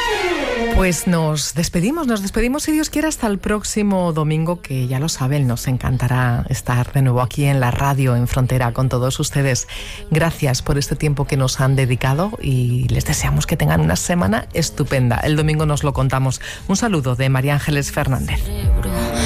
Pues nos despedimos si Dios quiere hasta el próximo domingo, que ya lo saben, nos encantará estar de nuevo aquí en la radio en Frontera con todos ustedes. Gracias por este tiempo que nos han dedicado y les deseamos que tengan una semana estupenda. El domingo nos lo contamos. Un saludo de María Ángeles Fernández.